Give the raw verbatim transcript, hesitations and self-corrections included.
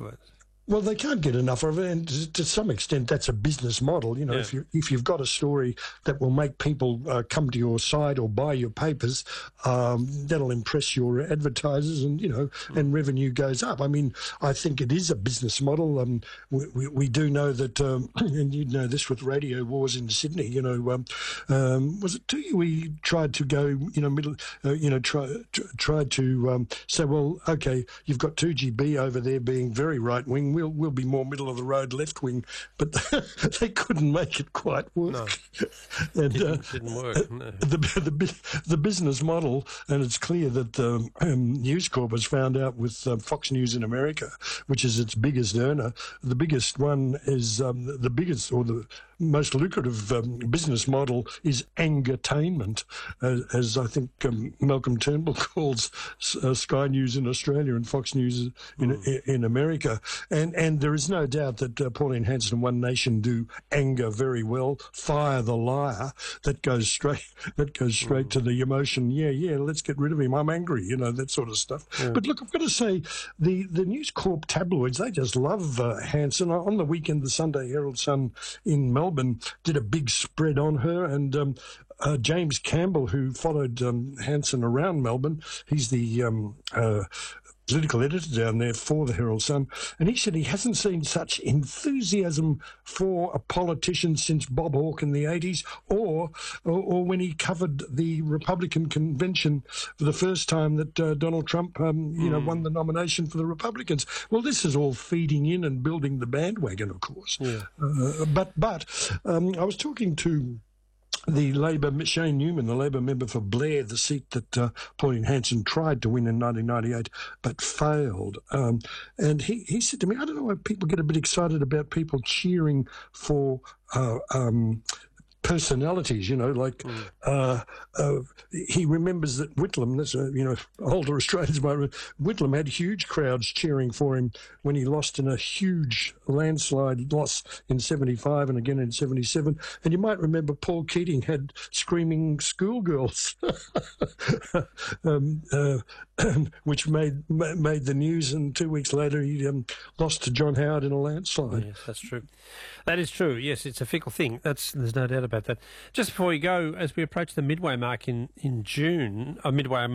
of it. Well, they can't get enough of it, and to, to some extent, that's a business model. You know, Yeah. if you if you've got a story that will make people uh, come to your site or buy your papers, um, that'll impress your advertisers, and you know, mm. and revenue goes up. I mean, I think it is a business model. Um, we, we, we do know that, um, and you know this with Radio Wars in Sydney. You know, um, um, was it to you? We tried to go, you know, middle, uh, you know, try tr- tried to um, say, well, okay, you've got two G B over there being very right wing. We'll we'll be more middle of the road left wing, but they couldn't make it quite work. No, and, didn't, uh, didn't work. No. The, the the business model, and it's clear that um, um, News Corp has found out with um, Fox News in America, which is its biggest earner. The biggest one is um, the biggest or the most lucrative um, business model is angertainment, uh, as I think um, Malcolm Turnbull calls uh, Sky News in Australia and Fox News in, mm. in, in America. And and there is no doubt that uh, Pauline Hanson and One Nation do anger very well. Fire the liar, that goes straight that goes straight mm. to the emotion. Yeah, yeah, let's get rid of him. I'm angry, you know, that sort of stuff. Yeah. But look, I've got to say, the the News Corp tabloids, they just love uh, Hanson. On the weekend, the Sunday Herald Sun in Melbourne Melbourne did a big spread on her, and um, uh, James Campbell, who followed um, Hanson around Melbourne, he's the um, uh, political editor down there for the Herald Sun, and he said he hasn't seen such enthusiasm for a politician since Bob Hawke in the eighties, or, or or when he covered the Republican convention for the first time that uh, Donald Trump, um, you mm. know, won the nomination for the Republicans. Well, this is all feeding in and building the bandwagon, of course. Yeah. Uh, but but um, I was talking to the Labor, Shane Newman, the Labor member for Blair, the seat that uh, Pauline Hanson tried to win in nineteen ninety-eight but failed. Um, and he, he said to me, I don't know why people get a bit excited about people cheering for uh, um, personalities, you know, like mm. uh, uh, he remembers that Whitlam, that's a, you know, older Australians might remember, Whitlam had huge crowds cheering for him when he lost in a huge landslide loss in seventy-five and again in seventy-seven. And you might remember Paul Keating had screaming schoolgirls, um, uh, which made made the news, and two weeks later he um, lost to John Howard in a landslide. Yes, that's true. That is true. Yes, it's a fickle thing. That's there's no doubt about that. Just before we go, as we approach the midway mark in, in June, or midway